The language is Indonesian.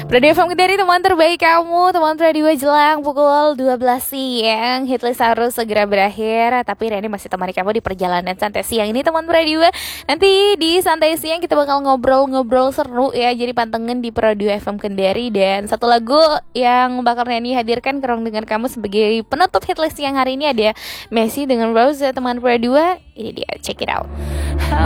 Radio FM dari teman terbaik kamu, teman radio jelang pukul 12 siang. Hitlist harus segera berakhir, tapi Reni masih temani kamu di perjalanan santai siang ini teman radio. Nanti di santai siang kita bakal ngobrol-ngobrol seru ya. Jadi pantengin di Radio FM Kendari. Dan satu lagu yang bakal Reni hadirkan kerong dengan kamu sebagai penutup hitlist siang hari ini ada Messi dengan Rose teman radio. Ini dia, check it out.